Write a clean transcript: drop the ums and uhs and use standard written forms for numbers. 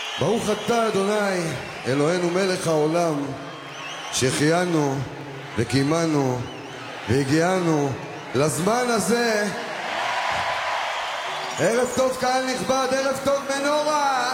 ברוך אתה אדוני אלוהינו מלך העולם, שהחיינו וקיימנו והגיענו לזמן הזה. ערב טוב קהל נכבד, ערב טוב מנורה.